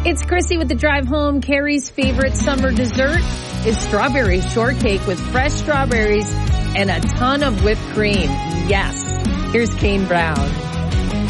It's Chrissy with the drive home. Carrie's favorite summer dessert is strawberry shortcake with fresh strawberries and a ton of whipped cream. Yes. Here's Kane Brown.